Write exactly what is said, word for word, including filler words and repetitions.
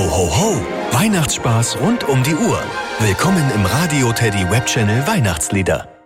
ho, ho! Weihnachtsspaß rund um die Uhr. Willkommen im Radio Teddy Webchannel Weihnachtslieder.